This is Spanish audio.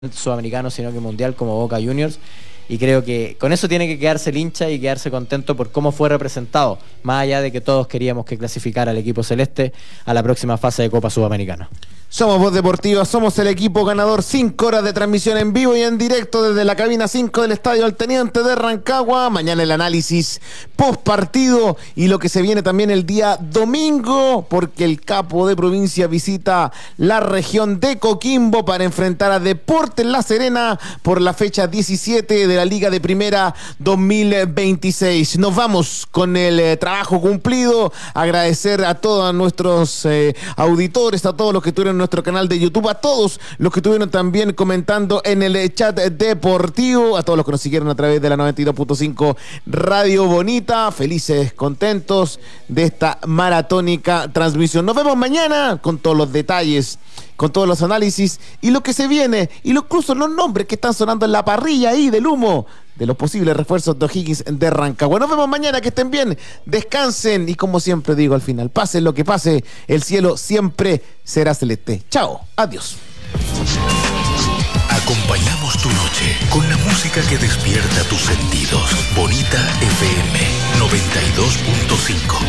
sudamericano, sino que mundial como Boca Juniors. Y creo que con eso tiene que quedarse el hincha y quedarse contento por cómo fue representado, más allá de que todos queríamos que clasificara el equipo celeste a la próxima fase de Copa Sudamericana. Somos Voz Deportiva, somos el equipo ganador. 5 horas de transmisión en vivo y en directo desde la cabina 5 del Estadio El Teniente de Rancagua. Mañana el análisis post partido y lo que se viene también el día domingo, porque el capo de provincia visita la región de Coquimbo para enfrentar a Deportes La Serena por la fecha 17 de la Liga de Primera 2026. Nos vamos con el trabajo cumplido. Agradecer a todos nuestros auditores, a todos los que estuvieron nuestro canal de YouTube, a todos los que estuvieron también comentando en el chat deportivo, a todos los que nos siguieron a través de la 92.5 Radio Bonita, felices, contentos de esta maratónica transmisión. Nos vemos mañana con todos los detalles, con todos los análisis y lo que se viene, y incluso los nombres que están sonando en la parrilla ahí del humo de los posibles refuerzos de O'Higgins de Rancagua. Nos vemos mañana, que estén bien, descansen y, como siempre digo al final, pase lo que pase, el cielo siempre será celeste. Chao, adiós. Acompañamos tu noche con la música que despierta tus sentidos. Bonita FM 92.5.